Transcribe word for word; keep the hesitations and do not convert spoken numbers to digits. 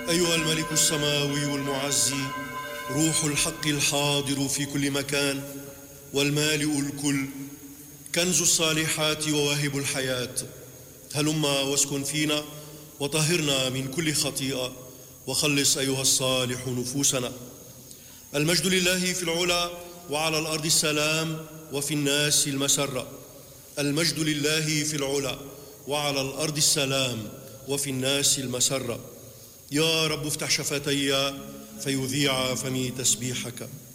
أيها الملك السماوي المعزي، روح الحق الحاضر في كل مكان والمالئ الكل، كنز الصالحات وواهب الحياة، هلم واسكن فينا وطهرنا من كل خطيئة وخلص أيها الصالح نفوسنا. المجد لله في العلا وعلى الأرض السلام وفي الناس المسرة. المجد لله في العلا وعلى الأرض السلام وفي الناس المسرة. يا رب افتح شفتي فيذيع فمي تسبيحك.